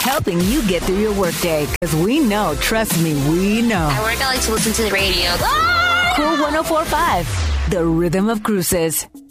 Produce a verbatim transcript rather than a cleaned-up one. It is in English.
helping you get through your workday. Because we know, trust me, we know. At work, I like to listen to the radio. Cool one oh four point five, the rhythm of cruises.